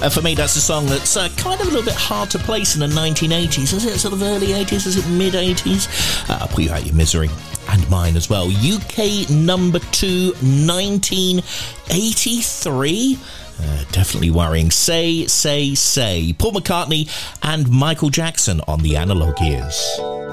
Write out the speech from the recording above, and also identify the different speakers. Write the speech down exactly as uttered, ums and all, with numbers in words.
Speaker 1: Uh, for me, that's a song that's uh, kind of a little bit hard to place in the nineteen eighties. Is it sort of early eighties? Is it mid-eighties? Uh, I'll put you out your misery. And mine as well. U K number two, nineteen eighty-three. Uh, definitely worrying. Say, Say, Say. Paul McCartney and Michael Jackson on the Analog Years.